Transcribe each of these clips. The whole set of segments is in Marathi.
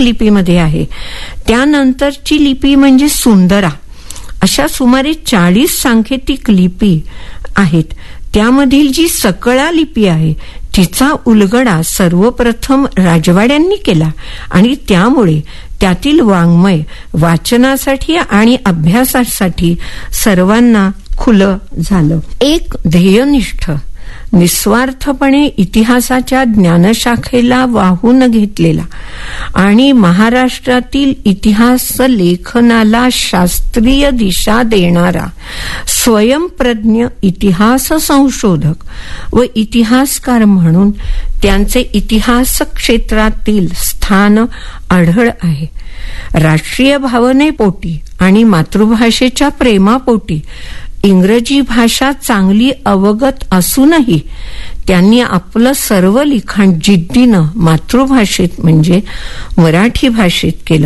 लिपीमध्ये आहे. त्यानंतरची लिपी म्हणजे सुंदरा. अशा सुमारे 40 सांकेतिक लिपी आहेत. त्यामधील जी सकळा लिपी आहे तिचा उलगडा सर्वप्रथम राजवाड्यांनी केला आणि त्यामुळे त्यातील वाङ्मय वाचनासाठी आणि अभ्यासासाठी सर्वांना खुलं झालं. एक ध्येयनिष्ठ निस्वार्थपणे इतिहासाच्या ज्ञानशाखेला वाहून घेतलेला आणि महाराष्ट्रातील इतिहास लेखनाला शास्त्रीय दिशा देणारा स्वयंप्रज्ञ इतिहास संशोधक व इतिहासकार म्हणून त्यांचे इतिहास क्षेत्रातील स्थान आढळ आहे. राष्ट्रीय भावनेपोटी आणि मातृभाषेच्या प्रेमापोटी इंग्रजी भाषा चांगली अवगत असूनही त्यांनी आपलं सर्व लिखाण जिद्दीनं मातृभाषेत म्हणजे मराठी भाषेत केलं.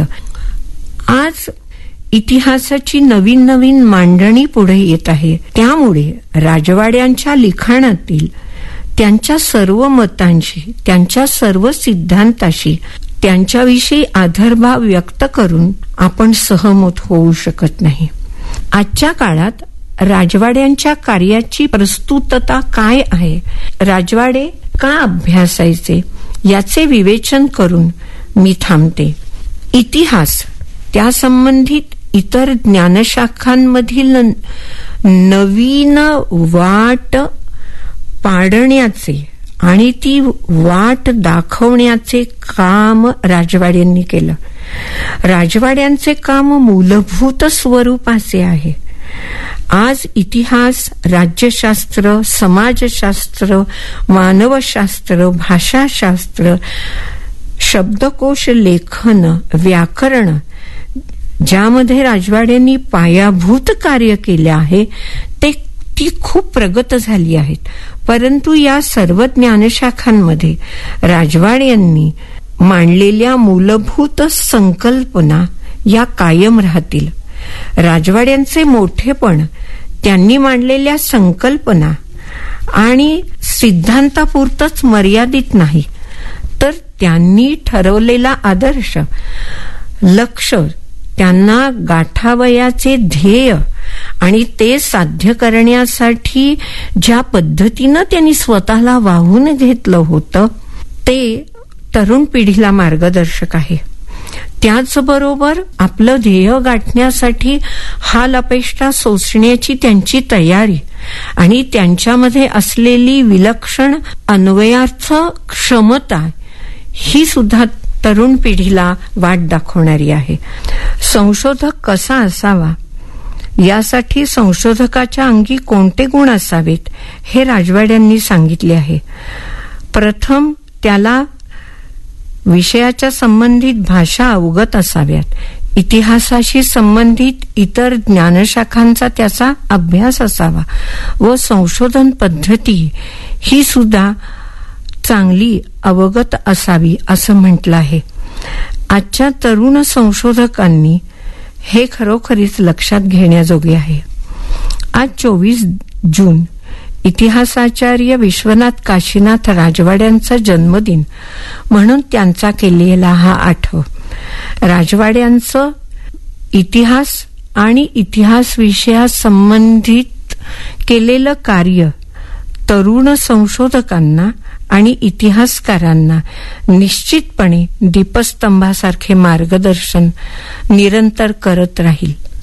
आज इतिहासाची नवीन नवीन मांडणी पुढे येत आहे. त्यामुळे राजवाड्यांच्या लिखाणातील त्यांच्या सर्व मतांशी, त्यांच्या सर्व सिद्धांताशी, त्यांच्याविषयी आदरभाव व्यक्त करून आपण सहमत होऊ शकत नाही. आजच्या काळात राजवाड्यांच्या कार्याची प्रस्तुतता काय आहे, राजवाडे का अभ्यासायचे याचे विवेचन करून मी थांबते. इतिहास, त्या संबंधित इतर ज्ञानशाखांमधील नवीन वाट पाडण्याचे आणि ती वाट दाखवण्याचे काम राजवाड्यांनी केलं. राजवाड्यांचे काम मूलभूत स्वरूपाचे आहे. आज इतिहास, राज्यशास्त्र, समाजशास्त्र, मानवशास्त्र, भाषाशास्त्र, शब्दकोश लेखन, व्याकरण ज्यामध्ये राजवाड्यांनी पायाभूत कार्य केले आहे ती खूप प्रगत झाली आहेत. परंतु या सर्व ज्ञानशाखांमध्ये राजवाड्यांनी मांडलेल्या मूलभूत संकल्पना या कायम राहतील. राजवाड्यांचे मोठेपण त्यांनी मांडलेल्या संकल्पना आणि सिद्धांतापुरतच मर्यादित नाही, तर त्यांनी ठरवलेला आदर्श, लक्ष, त्यांना गाठावयाचे ध्येय आणि ते साध्य करण्यासाठी ज्या पद्धतीनं त्यांनी स्वतःला वाहून घेतलं होतं ते तरुण पिढीला मार्गदर्शक आहे. त्याचबरोबर आपलं ध्येय गाठण्यासाठी हाल अपेष्टा सोसण्याची त्यांची तयारी आणि त्यांच्यामध्ये असलेली विलक्षण अन्वयार्थ क्षमता ही सुद्धा तरुण पिढीला वाट दाखवणारी आहे. संशोधक कसा असावा, यासाठी संशोधकाच्या अंगी कोणते गुण असावेत हे राजवाड्यांनी सांगितले आहे. प्रथम, त्याला विषयाच्या संबंधित भाषा अवगत असाव्यात. इतिहासाशी संबंधित इतर ज्ञानशाखांचा त्याचा अभ्यास असावा व संशोधन पद्धती ही सुद्धा चांगली अवगत असावी असं म्हटलं आहे. आजच्या तरुण संशोधकांनी हे खरोखरीच लक्षात घेण्याजोगे आहे. आज 24 जून इतिहासाचार्य विश्वनाथ काशीनाथ राजवाड्यांचा जन्मदिन म्हणून त्यांचा केलेला हा आठव. राजवाड्यांचं इतिहास आणि इतिहास विषयासंबंधित केलेलं कार्य तरुण संशोधकांना आणि इतिहासकारांना निश्चितपणे दीपस्तंभासारखे मार्गदर्शन निरंतर करत राहील.